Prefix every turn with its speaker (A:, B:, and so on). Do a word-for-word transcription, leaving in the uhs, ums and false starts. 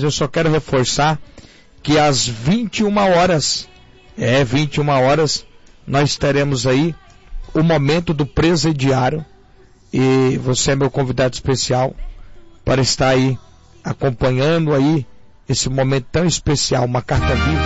A: eu só quero reforçar que às vinte e uma horas, é, vinte e uma horas, nós teremos aí o momento do presidiário, e você é meu convidado especial para estar aí acompanhando aí esse momento tão especial, uma carta viva.